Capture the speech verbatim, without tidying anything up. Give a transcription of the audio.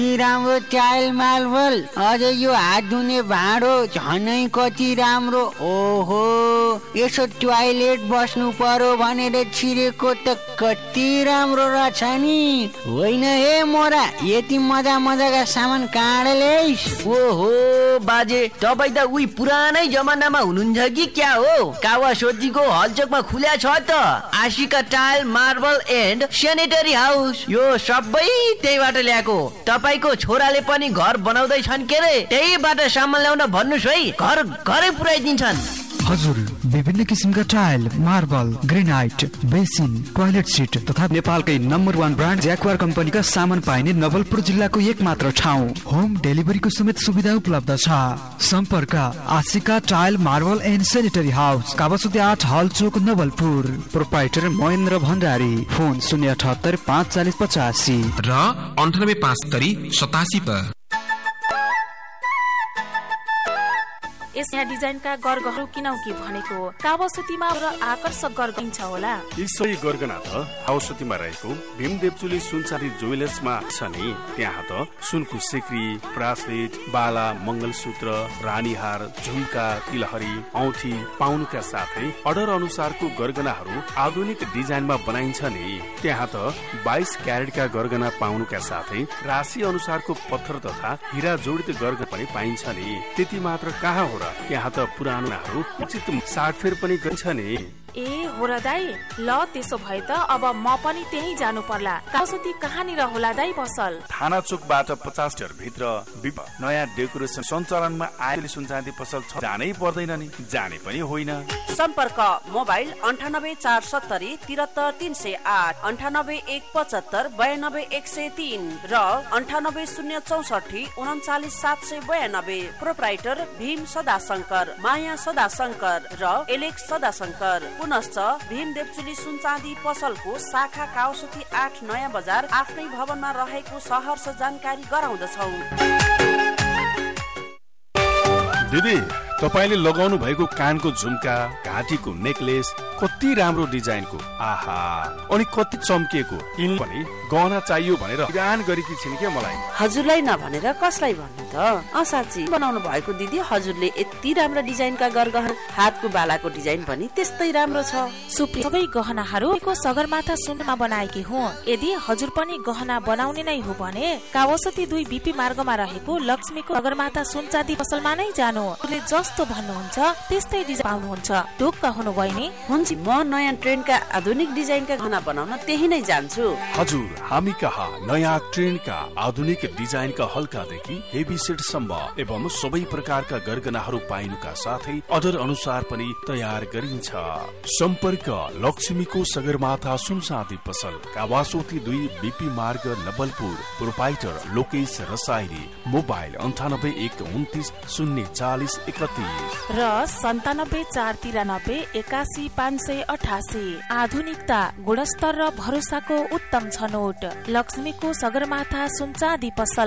राम्रो tile marble, अझै यो हात धुने भाँडो झनै कति राम्रो। ओहो, यसो टोयलेट बस्नु पर्यो भनेर छिरेको त कति राम्रो रहेछ नि। होइन हे मोरा, यति मजा मजाका सामान कहाँ ल्याइस्? ओहो बाजे, तपाईँ त उही पुरानै जमानामा हुनुहुन्छ कि क्या हो? कावासोतीको हलचोकमा खुल्या छ त Ashika tile marble and sanitary house. यो सबै त्यहीबाट ल्याएको। तपाईँको छोराले पनि घर बनाउँदैछन् के रे, त्यहीबाट सामान ल्याउन भन्नुहोस् है, घर घरै पुर्याइदिन्छन्। हजुर, विभिन्न किसिमका tile, marble, granite, basin, toilet seat तथा नेपालकै नम्बर वान ब्रान्ड ज्याक्वार कम्पनीका सामान पाइने नवलपुर जिल्लाको एक मात्र ठाउँ। होम डेलिभरीको समेत सुविधा उपलब्ध छ। सम्पर्क Ashika tile marble and sanitary house, Kawasoti आठ हल चोक नवलपुर। प्रोप्राइटर महेन्द्र भण्डारी। फोन शून्य अठहत्तर पाँच चालिस पचासी र अन्ठानब्बे पाँच तरी सतासी पर। यस यहाँ डिजाइनका गरगहरु किनौ कि भनेको कावासोतीमा र आकर्षक गरगहना छ होला। यी सबै गरगहना त कावासोतीमा रहेको भीम देवचुली सुनचाँदी ज्वेलर्समा छ नि। त्यहाँ त सुनको सिक्री, ब्रासलेट, बाला, मंगलसूत्र, रानीहार, झुम्का, तिलहरी, औँठी पाउनुका साथै अर्डर अनुसारको गरगहनाहरू आधुनिक डिजाइनमा बनाइन्छ नि। त्यहाँ त बाइस क्यारेटका गरगहना पाउनुका साथै राशि अनुसारको पत्थर तथा हिरा जडित गरगहना पनि पाइन्छ नि। त्यति मात्र कहाँ हो र, त्यहाँ त पुरानोहरू उचित साटफेर पनि गर्छ नि। ए हो र दाई, ल त्यसो भए त अब म पनि त्यही जानु पर्ला। कावासोती कहाँनिर होला दाई पसल? थाना चोकबाट पचास मिटर भित्र नयाँ डेकोरेसन सञ्चालनमा आएले सुनचाँदी पसल छ। जानै पर्दैन नि, जाने पनि होइन। सम्पर्क मोबाइल अन्ठानब्बे चार सत्तरी तिहत्तर तीन सय आठ, अन्ठानब्बे एक पचहत्तर बयानब्बे एक सय तीन र अन्ठानब्बे शून्य चौसठी उन्चालिस सात सय बयानब्बे। प्रोप्राइटर भीम सदाशंकर, माया सदाशंकर र एलेक्स सदाशंकर। पुनश्च भीम देवचुली सुनचाँदी पसलको शाखा कावासोती आठ नयाँ बजार आफ्नै भवनमा रहेको सहर्ष जानकारी गराउँदछौ। दिदी, तपाईले लगाउनु भएको कानको झुम्का, घाँटीको नेकलेस कति राम्रो डिजाइनको, आहा, अनि कति चम्किएको। इन पनि गहना चाहियो भनेर गान गरेकी छिन् के मलाई। हजुरलाई नभनेर कसलाई भन्नु त? असाची बनाउनु भएको दिदी, हजुरले यति राम्रो डिजाइनका गरगहना, हातको बालाको डिजाइन पनि त्यस्तै राम्रो छ। सुप्रिया सबै गहनाहरू को सगरमाथा सुनमा बनाएकी हुँ। यदि हजुर पनि गहना बनाउने नै हो भने कावासोती दुई बीपी मार्गमा रहेको लक्ष्मीको सगरमाथा सुनचाँदी पसलमा नै जानु। जस्तो भन्नुहुन्छ त्यस्तै डिजाइन पाउनुहुन्छ। ढुक्क हुनु भयो नि? हुन्छ, म नयाँ ट्रेन्डका आधुनिक डिजाइनका गहना बनाउन त्यही नै जान्छु। हजुर, हामी कहाँ नयाँ ट्रेन्डका आधुनिक डिजाइनका हल्कादेखि हेभी सेटसम्म एवं सबै प्रकारका गरगहनाहरू पाइनुका साथै अर्डर अनुसार पनि तयार गरिन्छ। सम्पर्क लक्ष्मीको सगरमाथा सुनचाँदी पसल, कावासोती दुई बीपी मार्ग नवलपुर। प्रोप्राइटर लोकेश रसाइली। मोबाइल अन्ठानब्बे एक उन्तिस शून्य चालिस एकतीस र सन्तानब्बे चार तिरानब्बे एकासी पाँच सय अठासी। आधुनिकता, गुणस्तर र भरोसाको उत्तम छनौट। लक्ष्मीको सगरमाथा सुनचाँदी पसल।